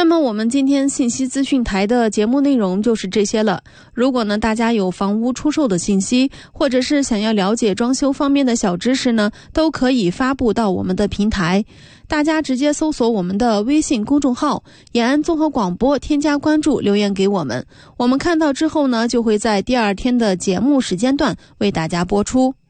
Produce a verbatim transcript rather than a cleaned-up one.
那么我们今天信息资讯台的节目内容就是这些了。如果呢大家有房屋出售的信息，或者是想要了解装修方面的小知识呢，都可以发布到我们的平台。大家直接搜索我们的微信公众号延安综合广播，添加关注，留言给我们，我们看到之后呢，就会在第二天的节目时间段为大家播出。